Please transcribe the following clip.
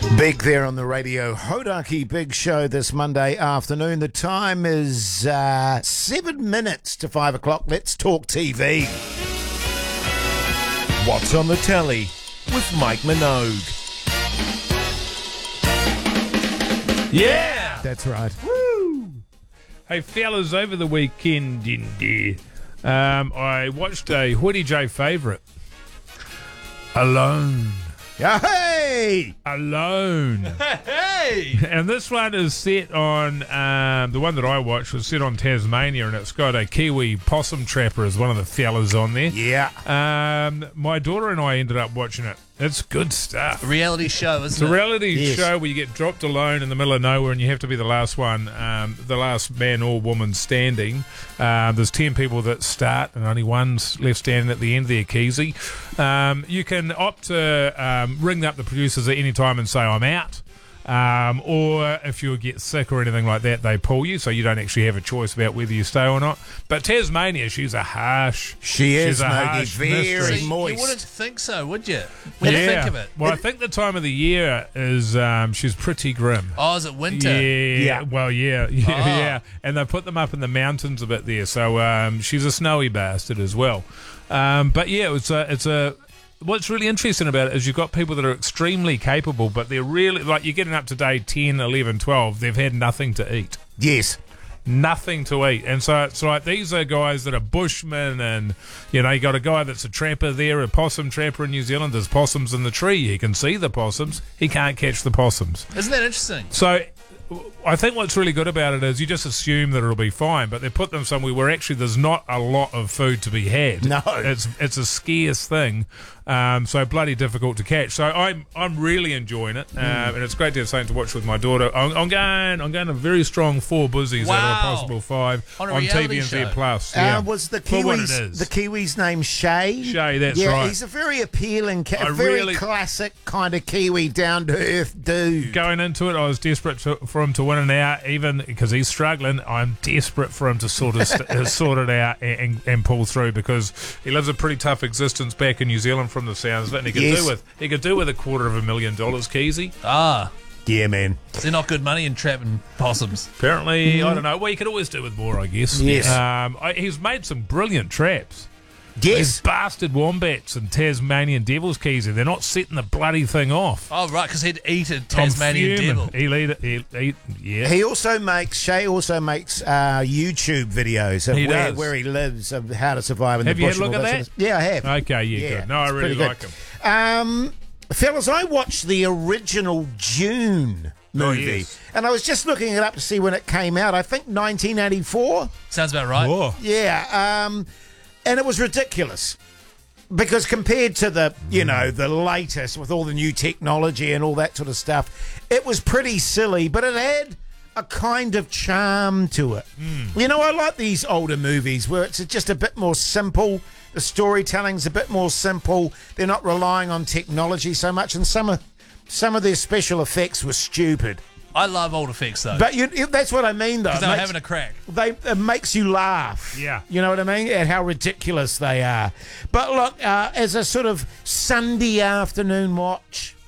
Big there on the radio. Hodaki Big Show this Monday afternoon. The time is 7 minutes to 5 o'clock. Let's talk TV. What's on the telly with Mike Minogue. Yeah! That's right. Woo! Hey, fellas, over the weekend, I watched a Hoodie J favourite, Alone. Yeah, hey! Alone. Hey! And this one is set on, the one that I watched was set on Tasmania, and it's got a Kiwi possum trapper as one of the fellas on there. Yeah. My daughter and I ended up watching it. It's good stuff. Reality show, It's isn't a it? reality Yes. show where you get dropped alone in the middle of nowhere and you have to be the last one, the last man or woman standing. There's 10 people that start and only one's left standing at the end there, Keezy. You can opt to ring up the producers at any time and say, I'm out. Or if you get sick or anything like that, they pull you, so you don't actually have a choice about whether you stay or not. But Tasmania, she's a harsh. She is, she's a Mogi, harsh very mistress. moist. You wouldn't think so, would you? When you think of it. Well, I think the time of the year is she's pretty grim. Oh, is it winter? Yeah. Well, yeah. Oh. And they put them up in the mountains a bit there, so she's a snowy bastard as well. But yeah, it's a. What's really interesting about it is you've got people that are extremely capable, but they're really, like, you're getting up to day 10, 11, 12, they've had nothing to eat. Yes. Nothing to eat. And so it's like these are guys that are bushmen, and you got a guy that's a trapper there, a possum trapper in New Zealand. There's possums in the tree. He can see the possums. He can't catch the possums. Isn't that interesting? So I think what's really good about it is you just assume that it'll be fine, but they put them somewhere where actually there's not a lot of food to be had. No. It's a scarce thing, so bloody difficult to catch. So I'm really enjoying it, and it's great to have something to watch with my daughter. I'm going a very strong 4 buzzies out of a Wow. possible 5 On a on reality TVNZ show. Plus. Yeah. Was the For what it Kiwis is. the Kiwi's name Shay? Shay, that's yeah, right. he's a very appealing, I very really- classic kind of Kiwi, down to earth dude. Going into it, I was desperate for him to win it out, even because he's struggling. I'm desperate for him to sort it out and pull through, because he lives a pretty tough existence back in New Zealand from the sounds of it. And he could Yes. do with $250,000, Keezy. Ah, Yeah, man. they're not good money in trapping possums. Apparently, I don't know. Well, you could always do with more, I guess. Yes. He's made some brilliant traps. Yes. These bastard wombats and Tasmanian devils, Keezy. They're not setting the bloody thing off. Oh, right, because he'd eat a I'm Tasmanian fuming. devil. He'll eat it. Yeah. Shay also makes YouTube videos of He where, does. where he lives, of how to survive in Have the you bush. had a and look all at sort of- Yeah, I have. Okay, yeah, good. No, I it's really pretty like good. him. Fellas, I watched the original June movie, yes. and I was just looking it up to see when it came out. I think 1984. Sounds about right. Oh. Yeah, and it was ridiculous because compared to the the latest with all the new technology and all that sort of stuff, it was pretty silly, but it had a kind of charm to it. I like these older movies where it's just a bit more simple. The storytelling's a bit more simple. They're not relying on technology so much, and some of their special effects were stupid. I love old effects, though. But that's what I mean, though. Because they were having a crack. It makes you laugh. Yeah. You know what I mean? At how ridiculous they are. But look, as a sort of Sunday afternoon watch,